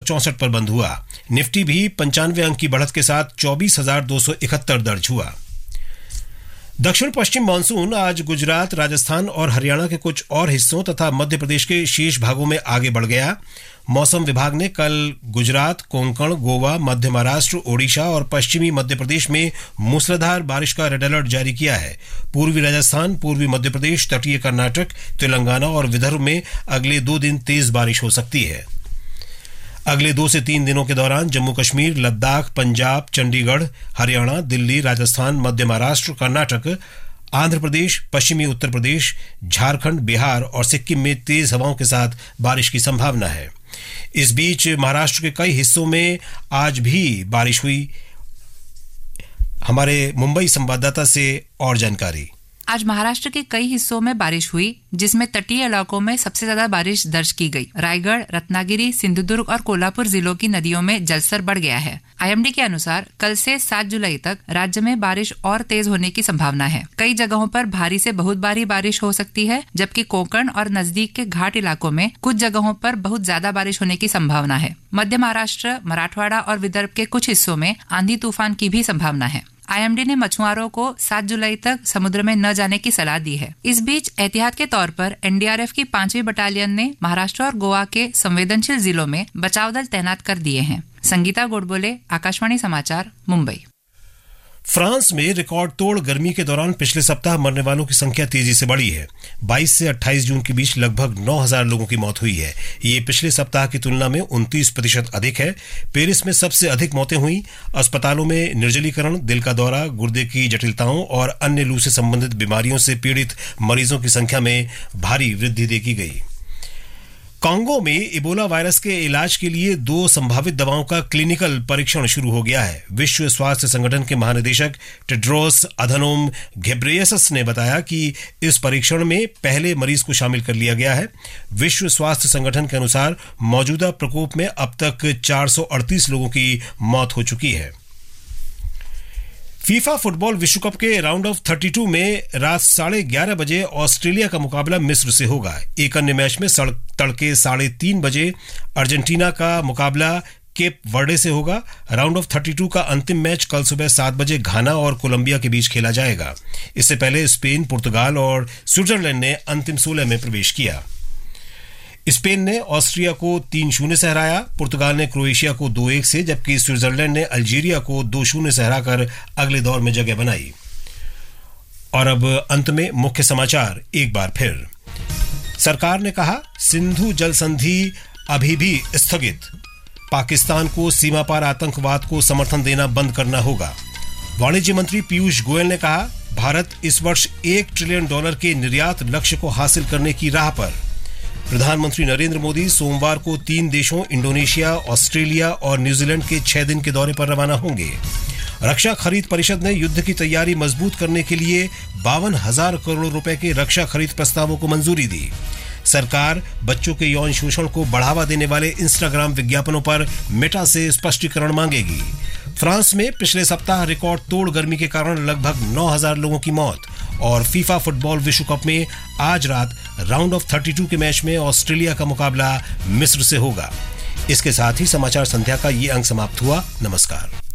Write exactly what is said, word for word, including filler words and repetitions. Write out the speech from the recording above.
चौसठ पर बंद हुआ। निफ्टी भी पंचानवे अंक की बढ़त के साथ चौबीस हजार दो सौ इकहत्तर दर्ज हुआ। दक्षिण पश्चिम मानसून आज गुजरात, राजस्थान और हरियाणा के कुछ और हिस्सों तथा मध्य प्रदेश के शेष भागों में आगे बढ़ गया। मौसम विभाग ने कल गुजरात, कोंकण, गोवा, मध्य महाराष्ट्र, ओडिशा और पश्चिमी मध्य प्रदेश में मूसलाधार बारिश का रेड अलर्ट जारी किया है। पूर्वी राजस्थान, पूर्वी मध्य प्रदेश, तटीय कर्नाटक, तेलंगाना और विदर्भ में अगले दो दिन तेज बारिश हो सकती है। अगले दो से तीन दिनों के दौरान जम्मू कश्मीर, लद्दाख, पंजाब, चंडीगढ़, हरियाणा, दिल्ली, राजस्थान, मध्य महाराष्ट्र, कर्नाटक, आंध्र प्रदेश, पश्चिमी उत्तर प्रदेश, झारखंड, बिहार और सिक्किम में तेज हवाओं के साथ बारिश की संभावना है। इस बीच महाराष्ट्र के कई हिस्सों में आज भी बारिश हुई। हमारे मुंबई संवाददाता से और जानकारी। आज महाराष्ट्र के कई हिस्सों में बारिश हुई, जिसमें तटीय इलाकों में सबसे ज्यादा बारिश दर्ज की गई। रायगढ़, रत्नागिरी, सिंधुदुर्ग और कोल्हापुर जिलों की नदियों में जलस्तर बढ़ गया है। आईएमडी के अनुसार कल से सात जुलाई तक राज्य में बारिश और तेज होने की संभावना है। कई जगहों पर भारी से बहुत भारी बारिश हो सकती है, जबकि कोंकण और नजदीक के घाट इलाकों में कुछ जगहों पर बहुत ज्यादा बारिश होने की संभावना है। मध्य महाराष्ट्र, मराठवाड़ा और विदर्भ के कुछ हिस्सों में आंधी तूफान की भी संभावना है। आईएमडी ने मछुआरों को सात जुलाई तक समुद्र में न जाने की सलाह दी है। इस बीच एहतियात के तौर पर एनडीआरएफ की पांचवी बटालियन ने महाराष्ट्र और गोवा के संवेदनशील जिलों में बचाव दल तैनात कर दिए हैं। संगीता गोडबोले, आकाशवाणी समाचार, मुंबई। फ्रांस में रिकॉर्ड तोड़ गर्मी के दौरान पिछले सप्ताह मरने वालों की संख्या तेजी से बढ़ी है। बाईस से अट्ठाईस जून के बीच लगभग नौ हजार लोगों की मौत हुई है। ये पिछले सप्ताह की तुलना में उनतीस प्रतिशत अधिक है। पेरिस में सबसे अधिक मौतें हुई। अस्पतालों में निर्जलीकरण, दिल का दौरा, गुर्दे की जटिलताओं और अन्य लू से संबंधित बीमारियों से पीड़ित मरीजों की संख्या में भारी वृद्धि देखी गई। कांगो में इबोला वायरस के इलाज के लिए दो संभावित दवाओं का क्लिनिकल परीक्षण शुरू हो गया है। विश्व स्वास्थ्य संगठन के महानिदेशक टेड्रोस अधानोम घेब्रेयेसस ने बताया कि इस परीक्षण में पहले मरीज को शामिल कर लिया गया है। विश्व स्वास्थ्य संगठन के अनुसार मौजूदा प्रकोप में अब तक चार सौ अड़तीस लोगों की मौत हो चुकी है। फीफा फुटबॉल विश्व कप के राउंड ऑफ थर्टी टू में रात साढ़े ग्यारह बजे ऑस्ट्रेलिया का मुकाबला मिस्र से होगा। एक अन्य मैच में तड़के साढ़े तीन बजे अर्जेंटीना का मुकाबला केप वर्डे से होगा। राउंड ऑफ थर्टी टू का अंतिम मैच कल सुबह सात बजे घाना और कोलंबिया के बीच खेला जाएगा। इससे पहले स्पेन, पुर्तगाल और स्विट्जरलैंड ने अंतिम सोलह में प्रवेश किया। स्पेन ने ऑस्ट्रिया को तीन शून्य से हराया, पुर्तगाल ने क्रोएशिया को दो एक से, जबकि स्विट्जरलैंड ने अल्जीरिया को दो शून्य से हराकर अगले दौर में जगह बनाई। और अब अंत में मुख्य समाचार एक बार फिर। सरकार ने कहा, सिंधु जल संधि अभी भी स्थगित। पाकिस्तान को सीमा पार आतंकवाद को समर्थन देना बंद करना होगा। वाणिज्य मंत्री पीयूष गोयल ने कहा, भारत इस वर्ष एक ट्रिलियन डॉलर के निर्यात लक्ष्य को हासिल करने की राह पर। प्रधानमंत्री नरेंद्र मोदी सोमवार को तीन देशों इंडोनेशिया, ऑस्ट्रेलिया और न्यूजीलैंड के छह दिन के दौरे पर रवाना होंगे। रक्षा खरीद परिषद ने युद्ध की तैयारी मजबूत करने के लिए बावन हजार करोड़ रुपए के रक्षा खरीद प्रस्तावों को मंजूरी दी। सरकार बच्चों के यौन शोषण को बढ़ावा देने वाले इंस्टाग्राम विज्ञापनों पर मेटा से स्पष्टीकरण मांगेगी। फ्रांस में पिछले सप्ताह रिकॉर्ड तोड़ गर्मी के कारण लगभग नौ हजार लोगों की मौत। और फीफा फुटबॉल विश्व कप में आज रात राउंड ऑफ थर्टी टू के मैच में ऑस्ट्रेलिया का मुकाबला मिस्र से होगा। इसके साथ ही समाचार संध्या का ये अंक समाप्त हुआ। नमस्कार।